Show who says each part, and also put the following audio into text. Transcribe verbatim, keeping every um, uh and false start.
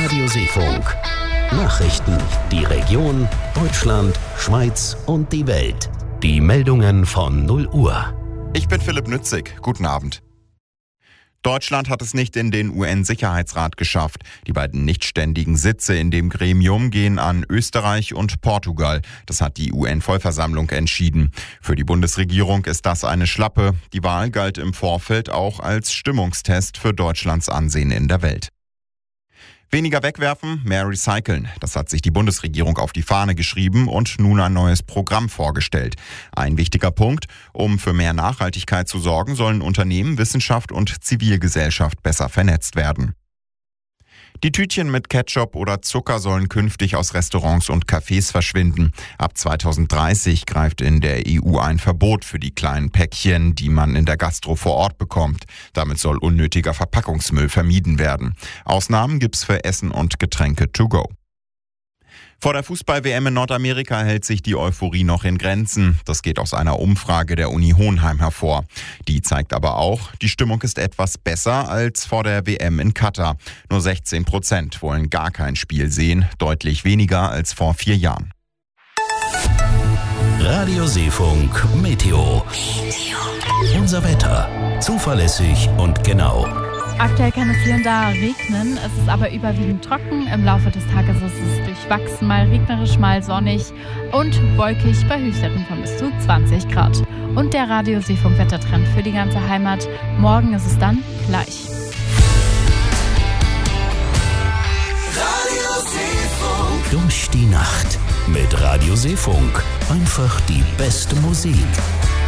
Speaker 1: Radio Seefunk. Nachrichten, die Region, Deutschland, Schweiz und die Welt. Die Meldungen von null Uhr.
Speaker 2: Ich bin Philipp Nützig. Guten Abend. Deutschland hat es nicht in den U N-Sicherheitsrat geschafft. Die beiden nichtständigen Sitze in dem Gremium gehen an Österreich und Portugal. Das hat die U N-Vollversammlung entschieden. Für die Bundesregierung ist das eine Schlappe. Die Wahl galt im Vorfeld auch als Stimmungstest für Deutschlands Ansehen in der Welt. Weniger wegwerfen, mehr recyceln. Das hat sich die Bundesregierung auf die Fahne geschrieben und nun ein neues Programm vorgestellt. Ein wichtiger Punkt: Um für mehr Nachhaltigkeit zu sorgen, sollen Unternehmen, Wissenschaft und Zivilgesellschaft besser vernetzt werden. Die Tütchen mit Ketchup oder Zucker sollen künftig aus Restaurants und Cafés verschwinden. Ab zweitausenddreißig greift in der E U ein Verbot für die kleinen Päckchen, die man in der Gastro vor Ort bekommt. Damit soll unnötiger Verpackungsmüll vermieden werden. Ausnahmen gibt's für Essen und Getränke to go. Vor der Fußball-W M in Nordamerika hält sich die Euphorie noch in Grenzen. Das geht aus einer Umfrage der Uni Hohenheim hervor. Die zeigt aber auch, die Stimmung ist etwas besser als vor der W M in Katar. Nur sechzehn Prozent wollen gar kein Spiel sehen, deutlich weniger als vor vier Jahren.
Speaker 1: Radio Seefunk Meteo. Unser Wetter. Zuverlässig und genau.
Speaker 3: Aktuell kann es hier und da regnen, es ist aber überwiegend trocken. Im Laufe des Tages ist es durchwachsen, mal regnerisch, mal sonnig und wolkig bei Höchstwerten von bis zu zwanzig Grad. Und der Radio Seefunk Wettertrend für die ganze Heimat. Morgen ist es dann gleich.
Speaker 1: Radio Seefunk. Durch die Nacht mit Radio Seefunk. Einfach die beste Musik.